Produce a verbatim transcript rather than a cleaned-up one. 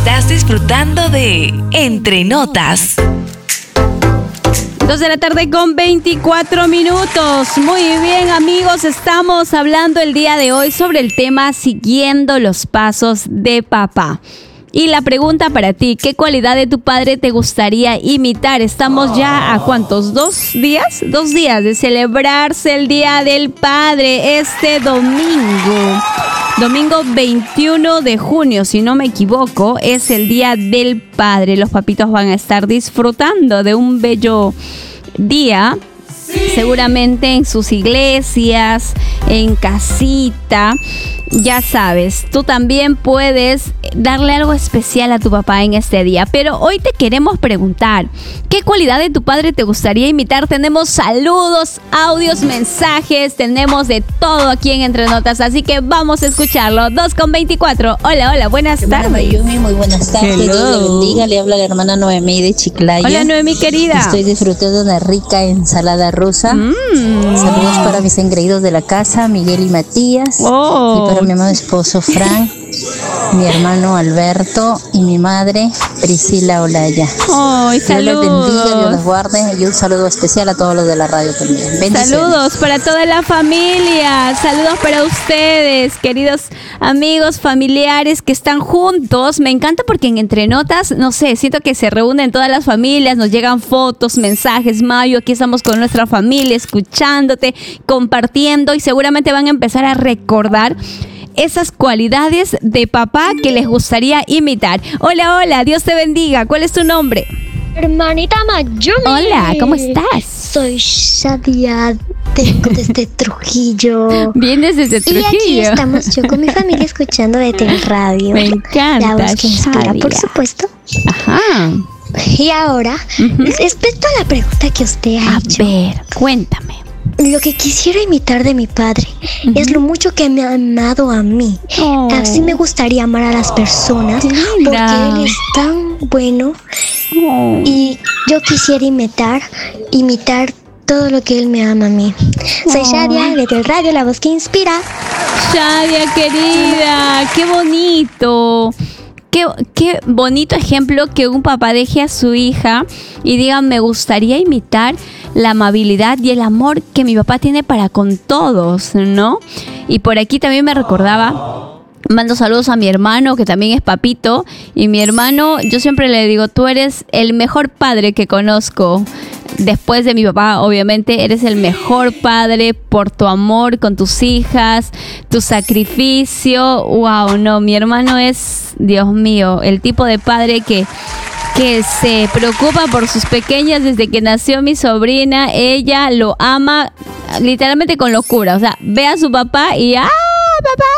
Estás disfrutando de Entre Notas. Dos de la tarde con veinticuatro minutos. Muy bien, amigos, estamos hablando el día de hoy sobre el tema siguiendo los pasos de papá. Y la pregunta para ti, ¿qué cualidad de tu padre te gustaría imitar? Estamos ya a ¿cuántos? ¿Dos días? Dos días de celebrarse el Día del Padre este domingo. Domingo veintiuno de junio, si no me equivoco, es el Día del Padre. Los papitos van a estar disfrutando de un bello día, sí, seguramente en sus iglesias, en casita. Ya sabes, tú también puedes darle algo especial a tu papá en este día. Pero hoy te queremos preguntar, ¿qué cualidad de tu padre te gustaría imitar? Tenemos saludos, audios, mensajes, tenemos de todo aquí en Entre Notas, así que vamos a escucharlo. dos con veinticuatro. Hola, hola, buenas tardes. Mayumi, muy buenas tardes. Hello. Dios le bendiga. Le habla la hermana Noemí de Chiclayo. Hola, Noemí querida. Estoy disfrutando de una rica ensalada rusa. Mm. Saludos para mis engreídos de la casa, Miguel y Matías. Oh. Y para mi amado esposo Fran, mi hermano Alberto y mi madre Priscila Olaya. Oh, Dios les bendiga, Dios saludos. los guarde, y un saludo especial a todos los de la radio también. Bendiciones. Saludos para toda la familia, saludos para ustedes, queridos amigos, familiares que están juntos. Me encanta porque en Entre Notas, no sé, siento que se reúnen todas las familias, nos llegan fotos, mensajes. Mayo, aquí estamos con nuestra familia, escuchándote, compartiendo, y seguramente van a empezar a recordar esas cualidades de papá que les gustaría imitar. Hola, hola, Dios te bendiga. ¿Cuál es tu nombre? Hermanita Mayumi. Hola, ¿cómo estás? Soy Shadia de- desde Trujillo. Vienes desde Y aquí Trujillo. estamos yo con mi familia escuchando de Tel Radio. Me encanta, La voz que inspira, Shadia. por supuesto. Ajá. Y ahora, Ujú. respecto a la pregunta que usted ha A hecho, ver, cuéntame. lo que quisiera imitar de mi padre es lo mucho que me ha amado a mí. Oh. Así me gustaría amar a las personas, Qué linda. porque él es tan bueno. Oh. Y yo quisiera imitar, imitar todo lo que él me ama a mí. Soy Oh. Shadia, de Tel Radio, la voz que inspira. Shadia, querida, qué bonito. Qué, qué bonito ejemplo que un papá deje a su hija y diga, me gustaría imitar la amabilidad y el amor que mi papá tiene para con todos, ¿no? Y por aquí también me recordaba, mando saludos a mi hermano, que también es papito, y mi hermano, yo siempre le digo, tú eres el mejor padre que conozco. Después de mi papá, obviamente, eres el mejor padre por tu amor con tus hijas, tu sacrificio. Wow, no, mi hermano es, Dios mío, el tipo de padre que, que se preocupa por sus pequeñas desde que nació mi sobrina. Ella lo ama literalmente con locura. O sea, ve a su papá y ¡ah, papá!